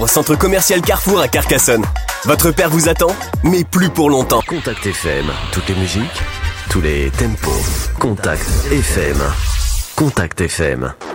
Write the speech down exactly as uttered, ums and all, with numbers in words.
Au centre commercial Carrefour à Carcassonne. Votre père vous attend, mais plus pour longtemps. Contact F M, toutes les musiques, tous les tempos. Contact F M. Contact F M.